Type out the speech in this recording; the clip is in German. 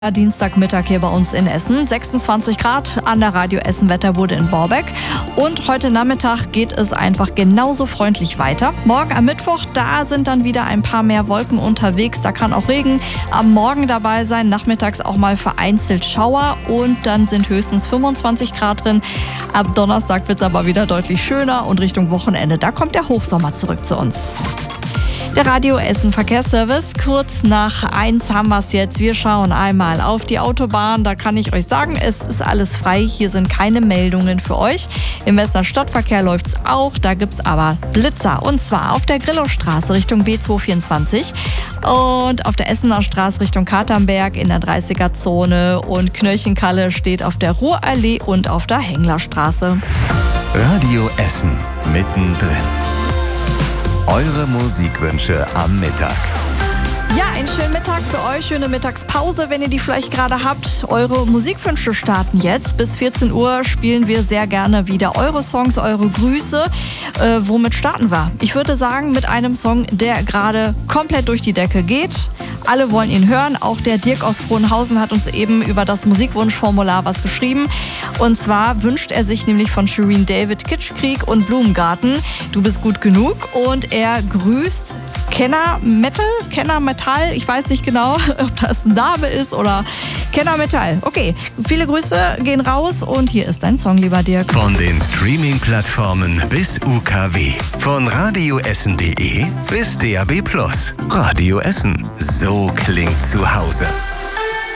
Dienstagmittag hier bei uns in Essen. 26 Grad an der Radio Essen Wetterbude in Borbeck. Und heute Nachmittag geht es einfach genauso freundlich weiter. Morgen am Mittwoch, da sind dann wieder ein paar mehr Wolken unterwegs. Da kann auch Regen am Morgen dabei sein. Nachmittags auch mal vereinzelt Schauer. Und dann sind höchstens 25 Grad drin. Ab Donnerstag wird es aber wieder deutlich schöner. Und Richtung Wochenende, da kommt der Hochsommer zurück zu uns. Der Radio Essen Verkehrsservice. Kurz nach 1 haben wir es jetzt. Wir schauen einmal auf die Autobahn. Da kann ich euch sagen, es ist alles frei. Hier sind keine Meldungen für euch. Im Essener Stadtverkehr läuft es auch. Da gibt es aber Blitzer. Und zwar auf der Grillowstraße Richtung B224 und auf der Essener Straße Richtung Katernberg in der 30er-Zone. Und Knöllchenkalle steht auf der Ruhrallee und auf der Henglerstraße. Radio Essen mittendrin. Eure Musikwünsche am Mittag. Ja, einen schönen Mittag für euch, schöne Mittagspause, wenn ihr die vielleicht gerade habt. Eure Musikwünsche starten jetzt. Bis 14 Uhr spielen wir sehr gerne wieder eure Songs, eure Grüße. Womit starten wir? Ich würde sagen, mit einem Song, der gerade komplett durch die Decke geht. Alle wollen ihn hören. Auch der Dirk aus Frohnhausen hat uns eben über das Musikwunschformular was geschrieben. Und zwar wünscht er sich nämlich von Shirin David Kitschkrieg und Blumengarten Du bist gut genug. Und er grüßt Kenner Metal, ich weiß nicht genau, ob das ein Name ist oder Kenner Metal. Okay, viele Grüße gehen raus und hier ist dein Song, lieber Dirk. Von den Streaming-Plattformen bis UKW. Von radioessen.de bis DAB+. Radio Essen. So klingt zu Hause.